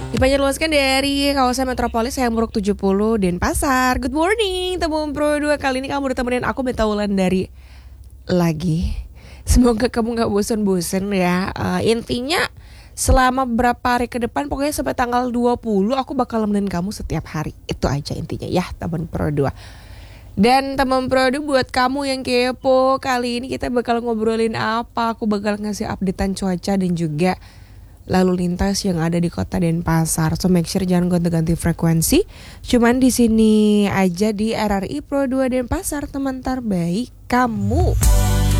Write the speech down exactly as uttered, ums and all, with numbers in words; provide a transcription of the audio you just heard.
Dipanjatluaskan dari kawasan metropolis Hayamuruk tujuh puluh Denpasar. Good morning teman Pro dua. Kali ini kamu ditemenin aku Beta Wulan dari lagi. Semoga kamu gak bosen-bosen ya. uh, Intinya selama berapa hari ke depan, pokoknya sampai tanggal dua puluh aku bakal nemenin kamu setiap hari. Itu aja intinya ya teman Pro dua. Dan teman Pro dua, buat kamu yang kepo, kali ini kita bakal ngobrolin apa? Aku bakal ngasih updatean cuaca dan juga lalu lintas yang ada di kota Denpasar. So make sure jangan gonta-ganti frekuensi. Cuman di sini aja di R R I Pro dua Denpasar, teman terbaik kamu.